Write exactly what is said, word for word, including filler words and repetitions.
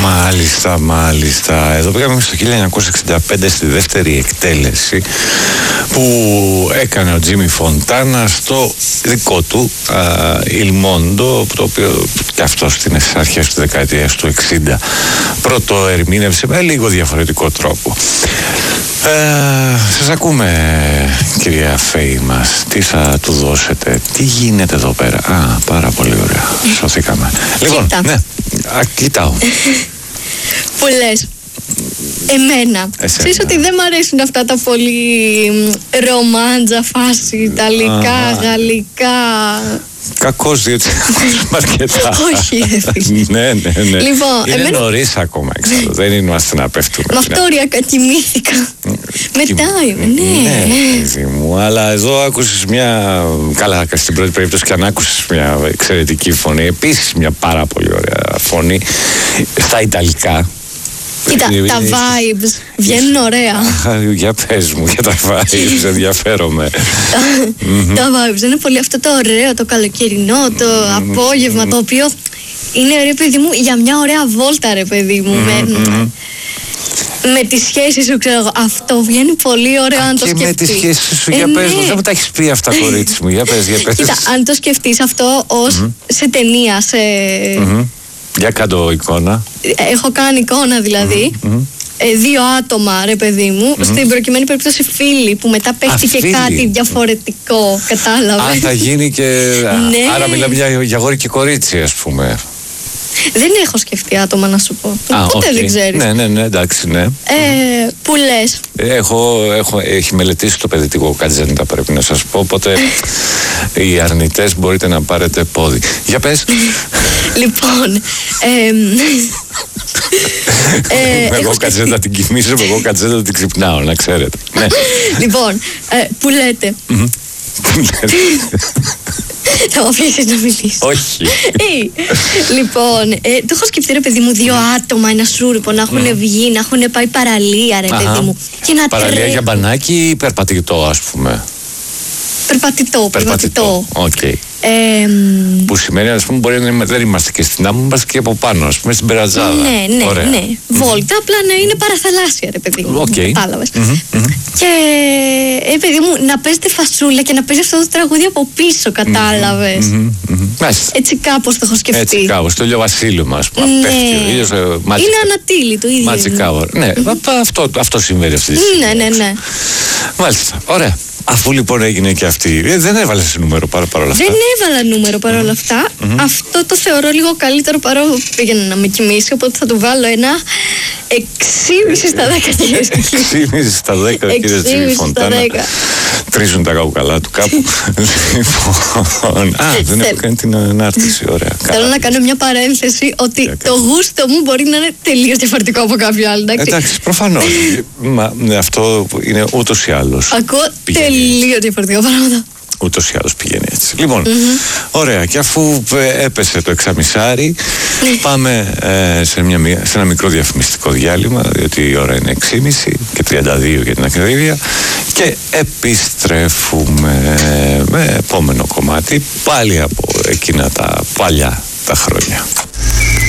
Μάλιστα, μάλιστα. Εδώ πήγαμε στο χίλια εννιακόσια εξήντα πέντε στη δεύτερη εκτέλεση που έκανε ο Τζίμι Φοντάνα στο δικό του Il Mondo, το οποίο και αυτό στις αρχές της δεκαετίας του εξήντα πρώτο ερμήνευσε με λίγο διαφορετικό τρόπο. Ε, σας ακούμε, κυρία Φέη μας. Τι θα του δώσετε, τι γίνεται εδώ πέρα? Α, πάρα πολύ ωραία, σωθήκαμε. Λοιπόν, ναι, α, κοιτάω. Που λες, εμένα, ξέρεις ότι δεν μ' αρέσουν αυτά τα πολύ ρομάντζα φάση, ιταλικά, γαλλικά. Κακός, διότι ακούσουμε αρκετά. Όχι, έφυγε. Ναι, ναι, ναι. Λοιπόν, είναι εμένα... νωρίς ακόμα, ξέρω. Δεν είμαστε να πέφτουμε. Με αυτό ωριακά κοιμήθηκα. Μετά, ναι. Ναι, παιδί μου, αλλά εδώ άκουσες μια... Καλά, στην πρώτη περίπτωση και αν άκουσες μια εξαιρετική φωνή, επίσης μια πάρα πολύ ωραία φωνή στα ιταλικά. Κοίτα, τα vibes βγαίνουν ωραία. Για πες μου για τα vibes, ενδιαφέρομαι. Τα vibes είναι πολύ αυτό το ωραίο, το καλοκαιρινό, το απόγευμα, το οποίο είναι, ρε παιδί μου, για μια ωραία βόλτα, ρε παιδί μου. Με τις σχέσεις σου, ξέρω, αυτό βγαίνει πολύ ωραίο αν το σκεφτείς. Και με τις σχέσεις σου, για πες μου, δεν μου τα έχεις πει αυτά, κορίτσι μου, για πες, για πες. Κοίτα, αν το σκεφτείς αυτό ως σε ταινία, σε... Για κάτω εικόνα. Έχω κάνει εικόνα δηλαδή. Mm-hmm. Ε, δύο άτομα, ρε παιδί μου. Mm-hmm. Στην προκειμένη περίπτωση φίλοι που μετά παίχτηκε και κάτι διαφορετικό. Κατάλαβε. Α, θα γίνει και. Ναι. Άρα μιλάμε για, για γόρι και κορίτσι, ας πούμε. Δεν έχω σκεφτεί άτομα να σου πω. Α, Ποτέ okay. δεν ξέρεις. Ναι, ναι, ναι, εντάξει, ναι. Ε, που λες. Έχω, έχω, έχει μελετήσει το παιδιτικό κατζέντα, πρέπει να σας πω. Οπότε οι αρνητές μπορείτε να πάρετε πόδι. Για πες. Λοιπόν. Ε, ε, εγώ κατζέντα την κοιμήσω, εγώ κατζέντα την ξυπνάω, να ξέρετε. Ναι. Λοιπόν, ε, που λέτε. Θα μου αφήσεις να μιλήσεις. Όχι. Λοιπόν, ε, το έχω σκεφτεί, ρε παιδί μου, δύο άτομα, ένα σούρπο, να έχουν mm. βγει, να έχουν πάει παραλία, ρε παιδί μου. Και να παραλία τρέ... για μπανάκι ή περπατητό, ας πούμε? Περπατητό, περπατητό. Οκ. Okay. Ε, που σημαίνει, ας πούμε, μπορεί να δεν είμαστε και στην άμμο, είμαστε και από πάνω, ας πούμε, στην περατζάδα. Ναι, ναι, ωραία. ναι. Βόλτα, απλά να είναι παραθαλάσσια, ρε παιδί μου. Okay. Κατάλαβες. Mm-hmm, mm-hmm. Και, ε, παιδί μου, να παίζετε φασούλα και να παίζει αυτό το τραγούδι από πίσω, κατάλαβες. Mm-hmm, mm-hmm. Έτσι κάπως το έχω σκεφτεί. Έτσι κάπως, το ηλιοβασίλειο, ας πούμε. Ναι. Πέφτει ο ήλιος, μάτσικα. Είναι ανατύλι το ίδιο. Μάτσικα, ναι. Mm-hmm. Αυτό, αυτό συμβαίνει αυτή τη στιγμή. Ναι, ναι, ναι. Μάλιστα, ωραία. Αφού λοιπόν έγινε και αυτή, ε, δεν έβαλες νούμερο παρά, παρόλα αυτά. Δεν έβαλα νούμερο παρόλα αυτά. Mm-hmm. Αυτό το θεωρώ λίγο καλύτερο παρόλο που πήγαινε να με κοιμήσει. Οπότε θα του βάλω ένα έξι στα δέκα, κύριε Σκύλη. έξι στα δέκα, κύριε Τζίμι Φοντάνα. Τρίζουν τα καουκαλά του κάπου. Λοιπόν. Α, δεν έχω κάνει την ανάρτηση. Ωραία. Θέλω να κάνω μια παρένθεση ότι το γούστο μου μπορεί να είναι τελείως διαφορετικό από κάποιο άλλο. Εντάξει, προφανώς. Αυτό είναι ούτως ή άλλως. Ακούω τελείως διαφορετικά πράγματα. Ούτως ή άλλως πηγαίνει έτσι. Λοιπόν, mm-hmm. ωραία. Και αφού έπεσε το εξαμισάρι, πάμε ε, σε, μια, σε ένα μικρό διαφημιστικό διάλειμμα, διότι η ώρα είναι έξι και μισή και τριάντα δύο για την ακρίβεια. Και επιστρέφουμε με επόμενο κομμάτι, πάλι από εκείνα τα παλιά τα χρόνια.